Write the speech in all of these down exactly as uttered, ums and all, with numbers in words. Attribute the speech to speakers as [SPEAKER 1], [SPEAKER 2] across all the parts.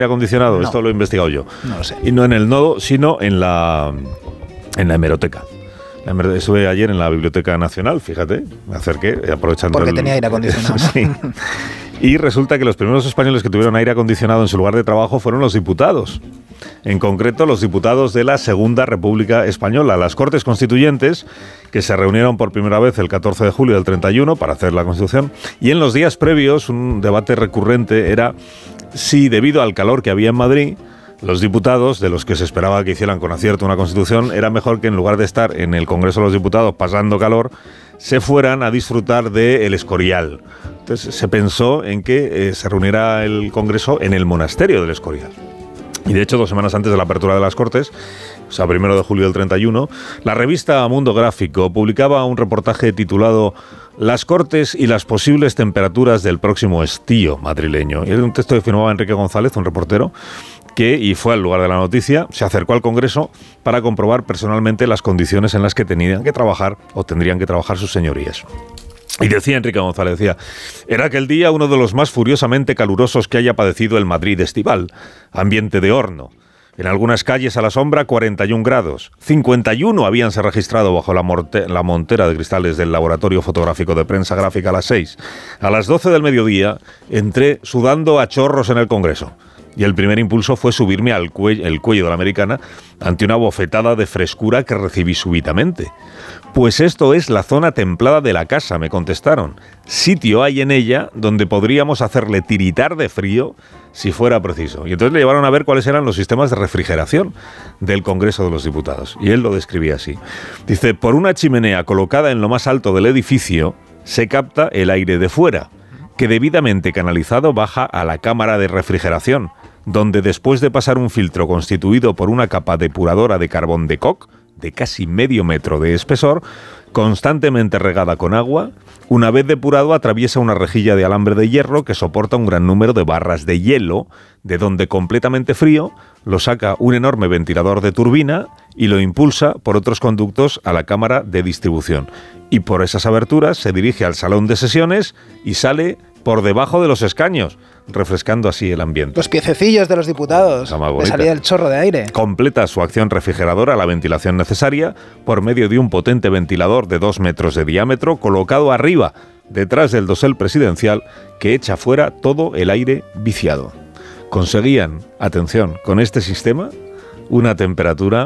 [SPEAKER 1] acondicionado,
[SPEAKER 2] No.
[SPEAKER 1] esto lo he investigado yo.
[SPEAKER 2] No lo sé.
[SPEAKER 1] Y no en el nodo, sino en la, en la hemeroteca. La hemer- Estuve ayer en la Biblioteca Nacional, fíjate, me acerqué, aprovechando
[SPEAKER 2] Porque
[SPEAKER 1] el-
[SPEAKER 2] tenía aire acondicionado.
[SPEAKER 1] Sí. Y resulta que los primeros españoles que tuvieron aire acondicionado en su lugar de trabajo fueron los diputados. En concreto, los diputados de la Segunda República Española, las Cortes Constituyentes, que se reunieron por primera vez el catorce de julio del treinta y uno para hacer la Constitución. Y en los días previos, un debate recurrente era si, debido al calor que había en Madrid, los diputados, de los que se esperaba que hicieran con acierto una Constitución, era mejor que en lugar de estar en el Congreso de los Diputados pasando calor, se fueran a disfrutar del Escorial. Entonces se pensó en que eh, se reuniera el Congreso en el monasterio del Escorial. Y de hecho, dos semanas antes de la apertura de las Cortes, o sea, primero de julio del treinta y uno, la revista Mundo Gráfico publicaba un reportaje titulado Las Cortes y las posibles temperaturas del próximo estío madrileño. Y era un texto que firmaba Enrique González, un reportero, que, y fue al lugar de la noticia, se acercó al Congreso para comprobar personalmente las condiciones en las que tenían que trabajar o tendrían que trabajar sus señorías. Y decía Enrique González, decía, era aquel día uno de los más furiosamente calurosos que haya padecido el Madrid estival, ambiente de horno. En algunas calles a la sombra cuarenta y un grados, cincuenta y uno habíanse registrado bajo la, morte, la montera de cristales del Laboratorio Fotográfico de Prensa Gráfica a las seis. A las doce del mediodía entré sudando a chorros en el Congreso. Y el primer impulso fue subirme al cuello, el cuello de la americana ante una bofetada de frescura que recibí súbitamente. Pues esto es la zona templada de la casa, me contestaron. Sitio hay en ella donde podríamos hacerle tiritar de frío si fuera preciso. Y entonces le llevaron a ver cuáles eran los sistemas de refrigeración del Congreso de los Diputados. Y él lo describía así. Dice, por una chimenea colocada en lo más alto del edificio se capta el aire de fuera, que debidamente canalizado baja a la cámara de refrigeración, donde después de pasar un filtro constituido por una capa depuradora de carbón de coc, de casi medio metro de espesor, constantemente regada con agua, una vez depurado atraviesa una rejilla de alambre de hierro que soporta un gran número de barras de hielo, de donde completamente frío lo saca un enorme ventilador de turbina y lo impulsa por otros conductos a la cámara de distribución. Y por esas aberturas se dirige al salón de sesiones y sale por debajo de los escaños, refrescando así el ambiente.
[SPEAKER 2] Los piececillos de los diputados, le salía el chorro de aire.
[SPEAKER 1] Completa su acción refrigeradora la ventilación necesaria por medio de un potente ventilador de dos metros de diámetro colocado arriba, detrás del dosel presidencial, que echa fuera todo el aire viciado. Conseguían, atención, con este sistema, una temperatura,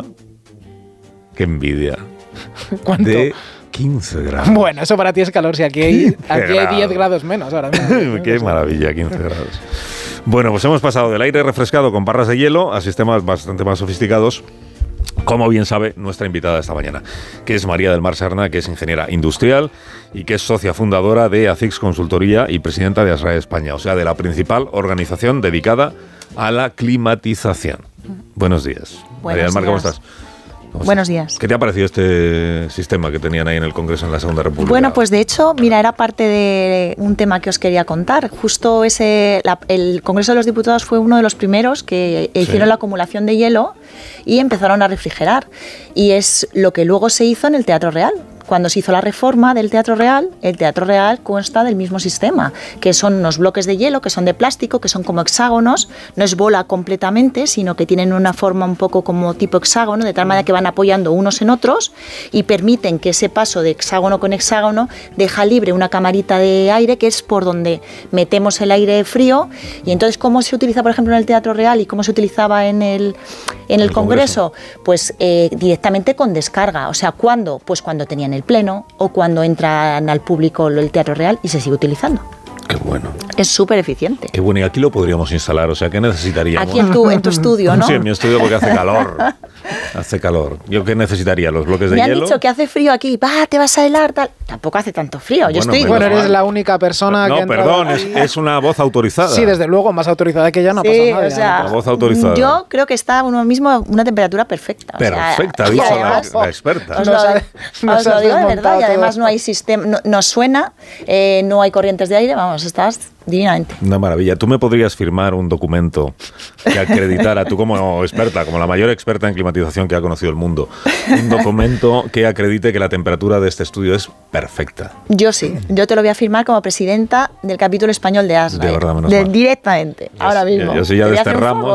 [SPEAKER 1] que envidia,
[SPEAKER 2] ¿Cuánto?
[SPEAKER 1] de quince grados.
[SPEAKER 2] Bueno, eso para ti es calor, si aquí hay, aquí hay diez grados menos ahora mismo.
[SPEAKER 1] Qué maravilla, quince grados. Bueno, pues hemos pasado del aire refrescado con barras de hielo a sistemas bastante más sofisticados, como bien sabe nuestra invitada esta mañana, que es María del Mar Serna, que es ingeniera industrial y que es socia fundadora de A C I X Consultoría y presidenta de ASRAE España, o sea, de la principal organización dedicada a la climatización. Buenos días.
[SPEAKER 3] Buenos
[SPEAKER 1] María del Mar, ¿cómo
[SPEAKER 3] días.
[SPEAKER 1] estás? ¿Cómo
[SPEAKER 3] Buenos
[SPEAKER 1] estás?
[SPEAKER 3] días.
[SPEAKER 1] ¿Qué te ha parecido este sistema que tenían ahí en el Congreso en la Segunda República?
[SPEAKER 3] Bueno, pues de hecho, mira, era parte de un tema que os quería contar. Justo ese, la- el Congreso de los Diputados fue uno de los primeros que hicieron
[SPEAKER 1] Sí.
[SPEAKER 3] la acumulación de hielo y empezaron a refrigerar. Y es lo que luego se hizo en el Teatro Real. Cuando se hizo la reforma del Teatro Real, el Teatro Real consta del mismo sistema, que son unos bloques de hielo, que son de plástico, que son como hexágonos, no es bola completamente, sino que tienen una forma un poco como tipo hexágono, de tal manera que van apoyando unos en otros y permiten que ese paso de hexágono con hexágono deja libre una camarita de aire, que es por donde metemos el aire frío. Y entonces, ¿cómo se utiliza, por ejemplo, en el Teatro Real y cómo se utilizaba en el, en el,
[SPEAKER 1] El
[SPEAKER 3] Congreso? Pues eh, directamente con descarga. O sea, ¿cuándo? Pues cuando tenían el pleno o cuando entran al público el Teatro Real, y se sigue utilizando.
[SPEAKER 1] Qué bueno.
[SPEAKER 3] Es súper eficiente.
[SPEAKER 1] Qué bueno, y aquí lo podríamos instalar, o sea, ¿qué necesitaríamos?
[SPEAKER 3] Aquí en tu, en tu estudio, ¿no?
[SPEAKER 1] Sí, en mi estudio, porque hace calor. Hace calor. ¿Yo qué necesitaría? ¿Los bloques de
[SPEAKER 3] Me han
[SPEAKER 1] hielo?
[SPEAKER 3] dicho que hace frío aquí, va, te vas a helar, tal. Tampoco hace tanto frío. Yo
[SPEAKER 1] Bueno,
[SPEAKER 3] estoy.
[SPEAKER 1] menos
[SPEAKER 2] Bueno, eres
[SPEAKER 1] mal.
[SPEAKER 2] la única persona
[SPEAKER 1] No,
[SPEAKER 2] que ha entrado
[SPEAKER 1] perdón, es,
[SPEAKER 2] aquí.
[SPEAKER 1] es una voz autorizada.
[SPEAKER 2] Sí, desde luego, más autorizada que ella no ha
[SPEAKER 3] Sí,
[SPEAKER 2] pasado nada.
[SPEAKER 3] o sea,
[SPEAKER 1] La voz autorizada.
[SPEAKER 3] yo creo que está uno mismo una temperatura perfecta. O sea,
[SPEAKER 1] Perfecta, ha
[SPEAKER 3] y
[SPEAKER 1] dicho la,
[SPEAKER 3] además,
[SPEAKER 1] la experta.
[SPEAKER 3] Os
[SPEAKER 2] Nos
[SPEAKER 3] lo,
[SPEAKER 2] ha- nos
[SPEAKER 3] os lo
[SPEAKER 2] has
[SPEAKER 3] digo de
[SPEAKER 2] desmontado
[SPEAKER 3] verdad, y además
[SPEAKER 2] todo.
[SPEAKER 3] no hay sistema, no, no suena, eh, no hay corrientes de aire, vamos, estás divinamente.
[SPEAKER 1] Una maravilla. ¿Tú me podrías firmar un documento que acreditara, tú como experta, como la mayor experta en climatización que ha conocido el mundo, un documento que acredite que la temperatura de este estudio es perfecta?
[SPEAKER 3] Yo sí, yo te lo voy a firmar como presidenta del capítulo español de ASRAE.
[SPEAKER 1] De verdad, menos
[SPEAKER 3] de,
[SPEAKER 1] mal.
[SPEAKER 3] directamente,
[SPEAKER 1] Yo,
[SPEAKER 3] ahora mismo.
[SPEAKER 1] Yo, yo sí ya
[SPEAKER 3] Te voy a hacer un
[SPEAKER 1] desterramos.